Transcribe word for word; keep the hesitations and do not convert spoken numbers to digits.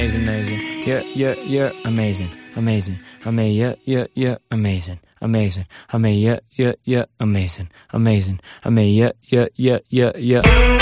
amazing. Yeah, yeah, yeah, amazing, amazing. I mean, yeah, yeah, yeah, amazing, amazing. I mean, yeah, yeah, yeah, amazing, amazing. I mean, yeah, yeah, yeah, yeah, yeah.